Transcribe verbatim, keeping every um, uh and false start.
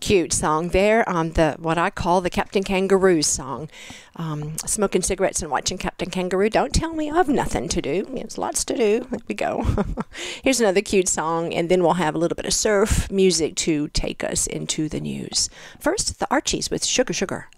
cute song there. Um, the what I call the Captain Kangaroo song. Um, smoking cigarettes and watching Captain Kangaroo. Don't tell me I've nothing to do. There's lots to do. There we go. Here's another cute song, and then we'll have a little bit of surf music to take us into the news. First, the Archies with Sugar Sugar.